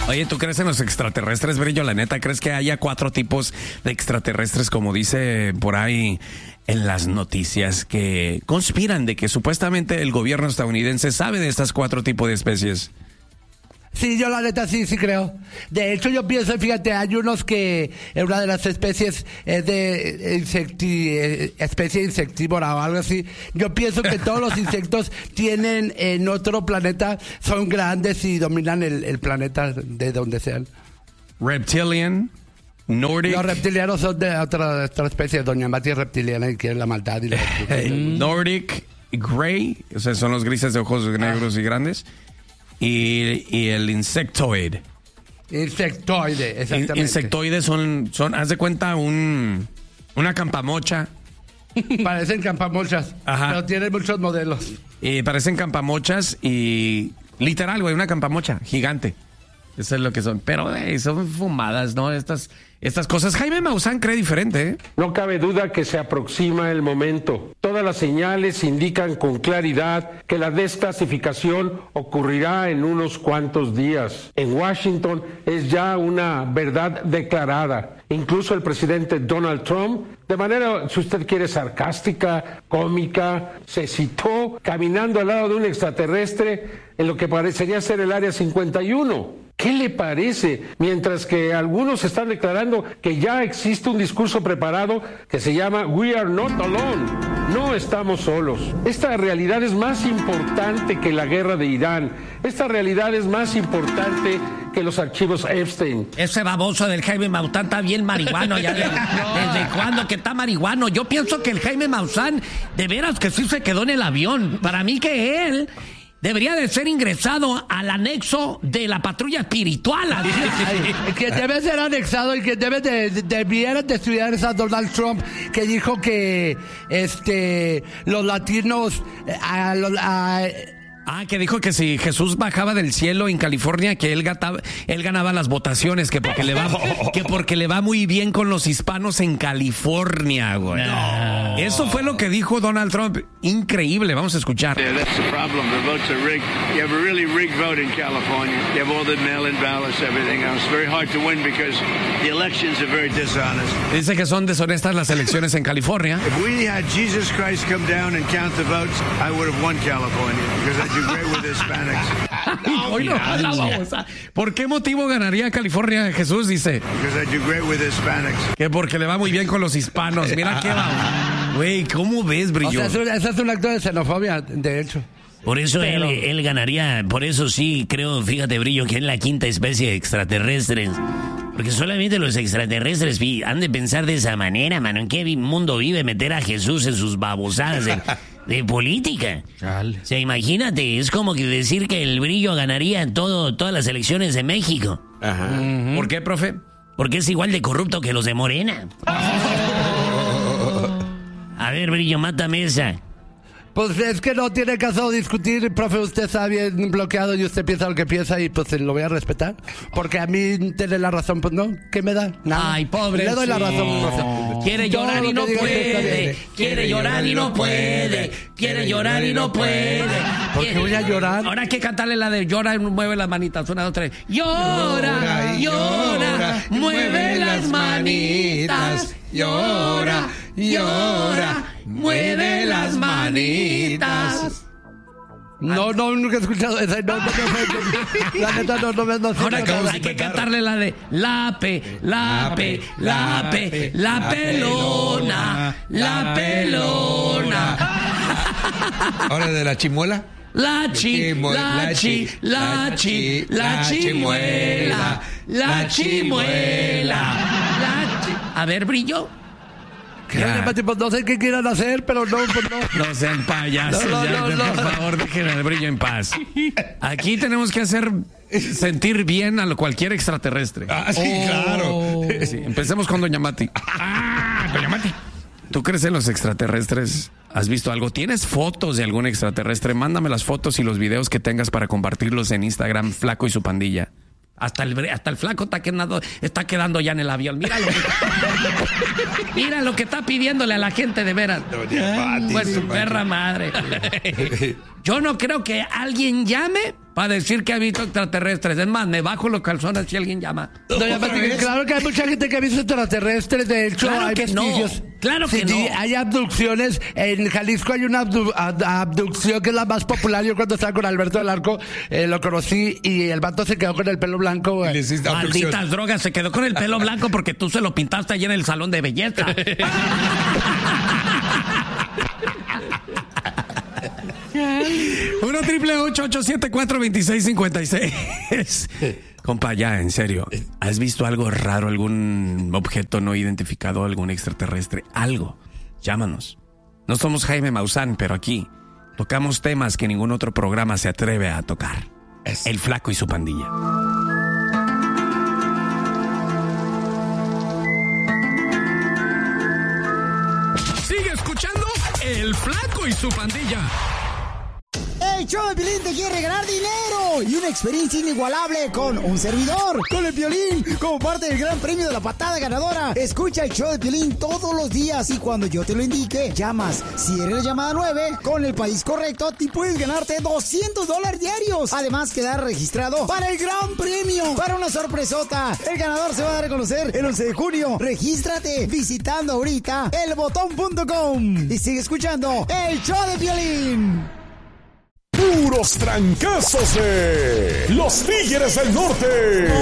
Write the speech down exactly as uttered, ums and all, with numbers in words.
Oye, ¿tú crees en los extraterrestres, Brillo? La neta, ¿crees que haya cuatro tipos de extraterrestres, como dice por ahí en las noticias, que conspiran de que supuestamente el gobierno estadounidense sabe de estas cuatro tipos de especies? Sí, yo la neta sí, sí creo. De hecho, yo pienso, fíjate, hay unos que en una de las especies es de insecti, especie insectívora o algo así. Yo pienso que todos los insectos tienen en otro planeta, son grandes y dominan el, el planeta de donde sean. Reptilian, Nordic. Los reptilianos son de otra, otra especie. Doña Mati es reptiliana y quiere la maldad. Y la Nordic, Grey, o sea, son los grises de ojos negros ah. y grandes. Y, y el insectoid. Insectoide, exactamente. Insectoides son, son, haz de cuenta, un una campamocha. Parecen campamochas, Ajá. pero tienen muchos modelos. Y parecen campamochas y literal, güey, una campamocha gigante. Eso es lo que son. Pero, güey, son fumadas, ¿no? Estas, estas cosas. Jaime Maussan cree diferente, ¿eh? No cabe duda que se aproxima el momento. Todas las señales indican con claridad que la desclasificación ocurrirá en unos cuantos días. En Washington es ya una verdad declarada. Incluso el presidente Donald Trump, de manera, si usted quiere, sarcástica, cómica, se citó caminando al lado de un extraterrestre en lo que parecería ser el Área cincuenta y uno. ¿Qué le parece? Mientras que algunos están declarando que ya existe un discurso preparado que se llama We are not alone. No estamos solos. Esta realidad es más importante que la guerra de Irán. Esta realidad es más importante que los archivos Epstein. Ese baboso del Jaime Maussan está bien marihuano. Ya de, ¿Desde cuándo que está marihuano? Yo pienso que el Jaime Maussan, de veras que sí se quedó en el avión. Para mí que él debería de ser ingresado al anexo de la patrulla espiritual. El que debe ser anexado, el que debe de, de, debiera de estudiar es a Donald Trump, que dijo que este los latinos a, a, Ah, que dijo que si Jesús bajaba del cielo en California, que él, gataba, él ganaba las votaciones, que porque le va que porque le va muy bien con los hispanos en California, güey. No. Eso fue lo que dijo Donald Trump. Increíble, vamos a escuchar. Yeah, that's the problem. The votes are rigged. You have a really rigged vote in California. You have all the mail-in ballots, everything else. It's very hard to win because the elections are very dishonest. Dice que son deshonestas las elecciones en California. If we had Jesus Christ come down and count the votes, I would have won California because I do great with Hispanics. No, no, no, ¿por qué motivo ganaría California Jesús? Dice. Because I do great with Hispanics. Que porque le va muy bien con los hispanos. Mira qué va. Güey, ¿cómo ves, Brillo? O sea, ese es un acto de xenofobia, de hecho. Por eso Pero... él, él ganaría, por eso sí creo, fíjate, Brillo, que es la quinta especie de extraterrestres. Porque solamente los extraterrestres han de pensar de esa manera, mano. ¿En qué mundo vive meter a Jesús en sus babosadas de, de política? Chale. O sea, imagínate, es como que decir que el Brillo ganaría en todo, todas las elecciones de México. Ajá. Uh-huh. ¿Por qué, profe? Porque es igual de corrupto que los de Morena. A ver, Brillo, mátame esa. Pues es que no tiene caso discutir, profe, usted está bien bloqueado y usted piensa lo que piensa y pues lo voy a respetar. Porque a mí tener la razón, pues no, ¿qué me da? Nada. Ay, pobre. Le doy la razón, profe. Quiere llorar y no puede, quiere llorar y no puede, quiere llorar y no puede. ¿Por qué voy a llorar? Ahora hay que cantarle la de llora y mueve las manitas, una, dos, tres. Llora, llora, mueve las manitas. Llora, llora, mueve las manitas. No, no, nunca he escuchado esa. No, no, no, no, la neta no, no, no, no. Ahora no, hay que cantarle la de la pe, la pe, la pe, la pelona, la pelona. Ahora de la chimuela. La chi, la chi, la chi, la chimuela, la chimuela, la chi. A ver, Brillo. No sé qué quieran hacer, pero no, pues no. No sean payasos, no, no, ya, no, no, por favor, dejen el Brillo en paz. Aquí tenemos que hacer sentir bien a cualquier extraterrestre. Ah, sí, oh. Claro. Sí, empecemos con Doña Mati. Ah, Doña Mati. ¿Tú crees en los extraterrestres? ¿Has visto algo? ¿Tienes fotos de algún extraterrestre? Mándame las fotos y los videos que tengas para compartirlos en Instagram, Flaco y su pandilla. Hasta el, hasta el flaco está quedando, está quedando ya en el avión. Mira lo que, mira lo que está pidiéndole a la gente de veras. Pues su perra madre. Yo no creo que alguien llame para decir que ha visto extraterrestres. Es más, me bajo los calzones si alguien llama. Doña Pati, claro que hay mucha gente que ha visto extraterrestres. De hecho, Claro hay que no. vestigios. Claro que Sí, sí, no. hay abducciones. En Jalisco hay una abdu- ab- abducción que es la más popular. Yo cuando estaba con Alberto del Arco eh, lo conocí y el vato se quedó con el pelo blanco. güey. Le hiciste abducción. Malditas drogas, se quedó con el pelo blanco porque tú se lo pintaste allí en el salón de belleza. uno triple ocho ocho siete cuatro dos seis cinco seis. Compa, ya, en serio. ¿Has visto algo raro, algún objeto no identificado, algún extraterrestre? Algo. Llámanos. No somos Jaime Maussan, pero aquí tocamos temas que ningún otro programa se atreve a tocar. El Flaco y su pandilla. Sigue escuchando El Flaco y su pandilla. El show de Piolín te quiere ganar dinero y una experiencia inigualable con un servidor, con el Piolín, como parte del gran premio de la patada ganadora. Escucha el show de Piolín todos los días y cuando yo te lo indique, llamas. Si eres la llamada nueve, con el país correcto, te puedes ganarte doscientos dólares diarios. Además, quedar registrado para el gran premio, para una sorpresota. El ganador se va a dar a conocer el once de junio. Regístrate visitando ahorita el botón punto com y sigue escuchando el show de Piolín. Puros trancazos de Los Tigres del Norte.